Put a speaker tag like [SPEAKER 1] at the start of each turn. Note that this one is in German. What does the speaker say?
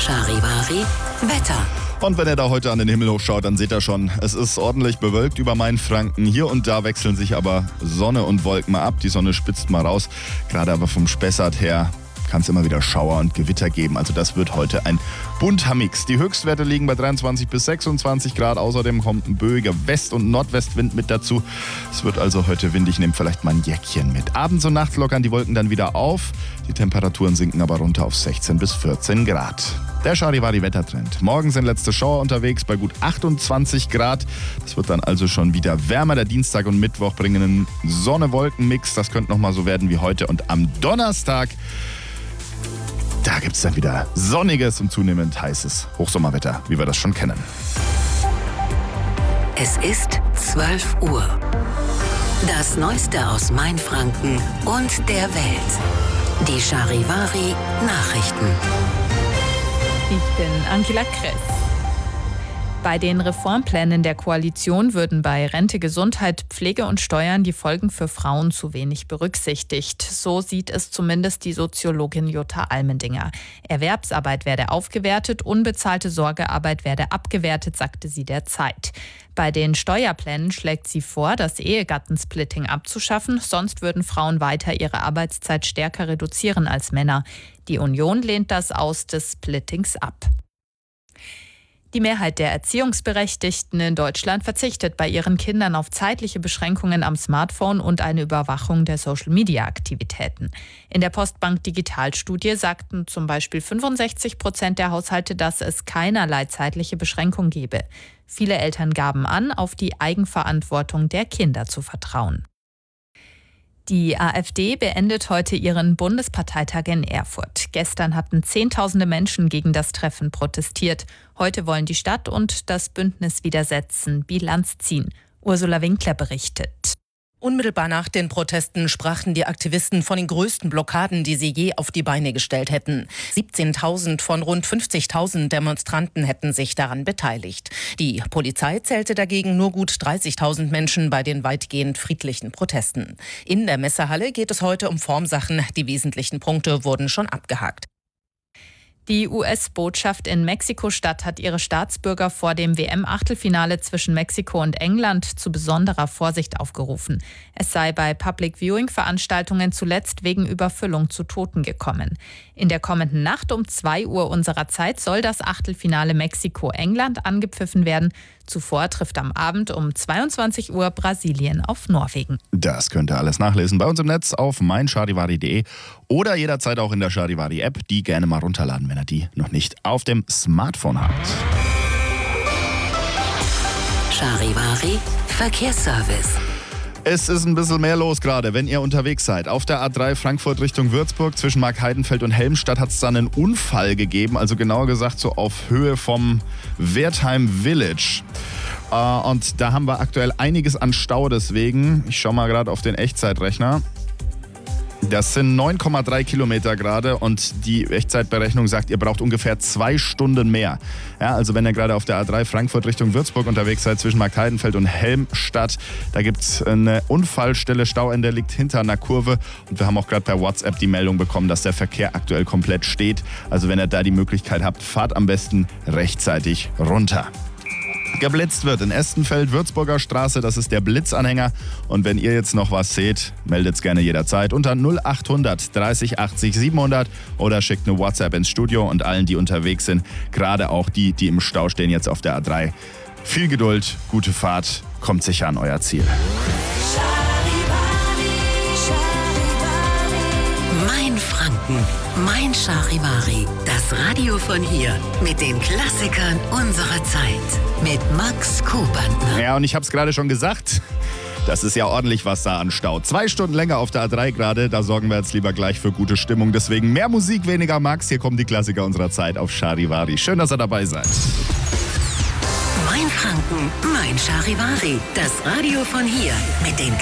[SPEAKER 1] Charivari Wetter.
[SPEAKER 2] Und wenn ihr da heute an den Himmel hochschaut, dann seht ihr schon, es ist ordentlich bewölkt über Mainfranken. Hier und da wechseln sich aber Sonne und Wolken mal ab. Die Sonne spitzt mal raus. Gerade aber vom Spessart her kann es immer wieder Schauer und Gewitter geben. Also das wird heute ein bunter Mix. Die Höchstwerte liegen bei 23 bis 26 Grad. Außerdem kommt ein böiger West- und Nordwestwind mit dazu. Es wird also heute windig. Nehmt vielleicht mal ein Jäckchen mit. Abends und nachts lockern die Wolken dann wieder auf. Die Temperaturen sinken aber runter auf 16 bis 14 Grad. Der Charivari-Wettertrend. Morgen sind letzte Schauer unterwegs bei gut 28 Grad. Das wird dann also schon wieder wärmer. Der Dienstag und Mittwoch bringen einen Sonne-Wolken-Mix. Das könnte nochmal so werden wie heute. Und am Donnerstag, da gibt es dann wieder sonniges und zunehmend heißes Hochsommerwetter, wie wir das schon kennen.
[SPEAKER 1] Es ist 12 Uhr. Das Neueste aus Mainfranken und der Welt. Die Charivari Nachrichten.
[SPEAKER 3] Ich bin Angela Kress. Bei den Reformplänen der Koalition würden bei Rente, Gesundheit, Pflege und Steuern die Folgen für Frauen zu wenig berücksichtigt. So sieht es zumindest die Soziologin Jutta Almendinger. Erwerbsarbeit werde aufgewertet, unbezahlte Sorgearbeit werde abgewertet, sagte sie der Zeit. Bei den Steuerplänen schlägt sie vor, das Ehegattensplitting abzuschaffen, sonst würden Frauen weiter ihre Arbeitszeit stärker reduzieren als Männer. Die Union lehnt das Aus des Splittings ab. Die Mehrheit der Erziehungsberechtigten in Deutschland verzichtet bei ihren Kindern auf zeitliche Beschränkungen am Smartphone und eine Überwachung der Social-Media-Aktivitäten. In der Postbank Digitalstudie sagten zum Beispiel 65% der Haushalte, dass es keinerlei zeitliche Beschränkung gebe. Viele Eltern gaben an, auf die Eigenverantwortung der Kinder zu vertrauen. Die AfD beendet heute ihren Bundesparteitag in Erfurt. Gestern hatten Zehntausende Menschen gegen das Treffen protestiert. Heute wollen die Stadt und das Bündnis Widersetzen Bilanz ziehen. Ursula Winkler berichtet.
[SPEAKER 4] Unmittelbar nach den Protesten sprachen die Aktivisten von den größten Blockaden, die sie je auf die Beine gestellt hätten. 17.000 von rund 50.000 Demonstranten hätten sich daran beteiligt. Die Polizei zählte dagegen nur gut 30.000 Menschen bei den weitgehend friedlichen Protesten. In der Messehalle geht es heute um Formsachen. Die wesentlichen Punkte wurden schon abgehakt.
[SPEAKER 3] Die US-Botschaft in Mexiko-Stadt hat ihre Staatsbürger vor dem WM-Achtelfinale zwischen Mexiko und England zu besonderer Vorsicht aufgerufen. Es sei bei Public-Viewing-Veranstaltungen zuletzt wegen Überfüllung zu Toten gekommen. In der kommenden Nacht um 2 Uhr unserer Zeit soll das Achtelfinale Mexiko-England angepfiffen werden. Zuvor trifft am Abend um 22 Uhr Brasilien auf Norwegen.
[SPEAKER 2] Das könnt ihr alles nachlesen bei uns im Netz auf meincharivari.de oder jederzeit auch in der Charivari-App. Die gerne mal runterladen, wenn ihr die noch nicht auf dem Smartphone habt.
[SPEAKER 1] Charivari Verkehrsservice.
[SPEAKER 2] Es ist ein bisschen mehr los gerade, wenn ihr unterwegs seid. Auf der A3 Frankfurt Richtung Würzburg zwischen Markheidenfeld und Helmstadt hat es da einen Unfall gegeben. Also genauer gesagt so auf Höhe vom Wertheim Village. Und da haben wir aktuell einiges an Stau deswegen. Ich schaue mal gerade auf den Echtzeitrechner. Das sind 9,3 Kilometer gerade und die Echtzeitberechnung sagt, ihr braucht ungefähr 2 Stunden mehr. Ja, also wenn ihr gerade auf der A3 Frankfurt Richtung Würzburg unterwegs seid, zwischen Markheidenfeld und Helmstadt, da gibt es eine Unfallstelle, Stauende liegt hinter einer Kurve und wir haben auch gerade per WhatsApp die Meldung bekommen, dass der Verkehr aktuell komplett steht. Also wenn ihr da die Möglichkeit habt, fahrt am besten rechtzeitig runter. Geblitzt wird in Estenfeld, Würzburger Straße, das ist der Blitzanhänger. Und wenn ihr jetzt noch was seht, meldet es gerne jederzeit unter 0800 30 80 700 oder schickt eine WhatsApp ins Studio. Und allen, die unterwegs sind, gerade auch die, die im Stau stehen jetzt auf der A3, viel Geduld, gute Fahrt, kommt sicher an euer Ziel.
[SPEAKER 1] Mainfranken, mein Charivari. Das Radio von hier mit den Klassikern unserer Zeit. Mit Max Kubantner.
[SPEAKER 2] Ja, und ich habe es gerade schon gesagt, das ist ja ordentlich was da an Stau. 2 Stunden länger auf der A3 gerade, da sorgen wir jetzt lieber gleich für gute Stimmung. Deswegen mehr Musik, weniger Max. Hier kommen die Klassiker unserer Zeit auf Charivari. Schön, dass ihr dabei seid.
[SPEAKER 1] Mainfranken, mein Charivari. Das Radio von hier mit den